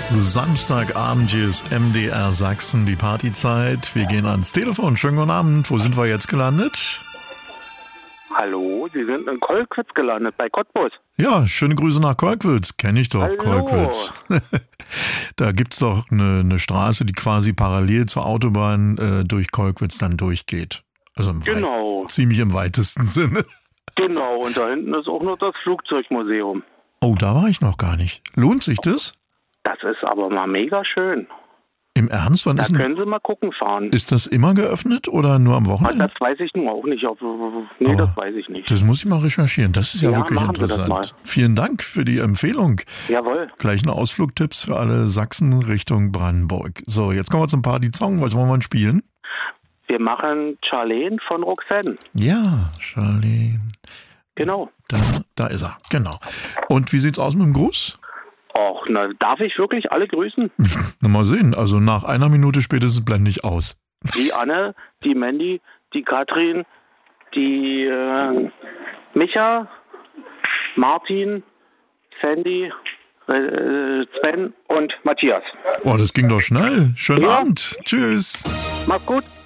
Samstagabend, hier ist MDR Sachsen, die Partyzeit. Wir gehen ans Telefon. Schönen guten Abend. Wo sind wir jetzt gelandet? Hallo, Sie sind in Kolkwitz gelandet, bei Cottbus. Ja, schöne Grüße nach Kolkwitz. Kenne ich doch, Hallo. Kolkwitz. Da gibt's doch eine Straße, die quasi parallel zur Autobahn durch Kolkwitz dann durchgeht. Also ziemlich im weitesten Sinne. Genau, und da hinten ist auch noch das Flugzeugmuseum. Oh, da war ich noch gar nicht. Lohnt sich das? Das ist aber mal mega schön. Im Ernst? Wann Da ist können Sie mal gucken fahren. Ist das immer geöffnet oder nur am Wochenende? Das weiß ich nun auch nicht. Nee, das weiß ich nicht. Das muss ich mal recherchieren. Das ist ja wirklich machen Sie das interessant. mal. Vielen Dank für die Empfehlung. Jawohl. Gleich eine Ausflugtipps für alle Sachsen Richtung Brandenburg. So, jetzt kommen wir zum Party-Song. Was wollen wir spielen? Wir machen Charlene von Roxanne. Ja, Charlene. Genau. Da ist er, genau. Und wie sieht's aus mit dem Gruß? Och, na, darf ich wirklich alle grüßen? Na, mal sehen. Also nach einer Minute spätestens blende ich aus. Die Anne, die Mandy, die Katrin, die Micha, Martin, Sandy, Sven und Matthias. Oh, das ging doch schnell. Schönen Abend. Tschüss. Mach's gut.